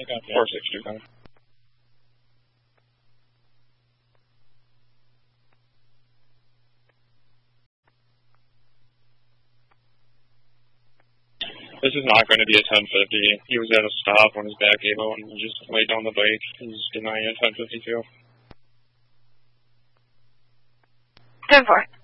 Or 625. This is not going to be a 1050. He was at a stop when his back gave out and he just laid down the bike. He's denying a 1052. 10-4.